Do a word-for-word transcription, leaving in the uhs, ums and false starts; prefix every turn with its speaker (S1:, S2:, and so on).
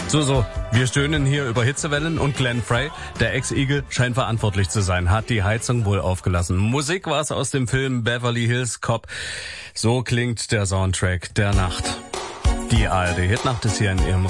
S1: So, so, wir stöhnen hier über Hitzewellen und Glenn Frey, der Ex-Igel, scheint verantwortlich zu sein, hat die Heizung wohl aufgelassen. Musik war es aus dem Film Beverly Hills Cop. So klingt der Soundtrack der Nacht. Die A R D Hitnacht ist hier in Ihrem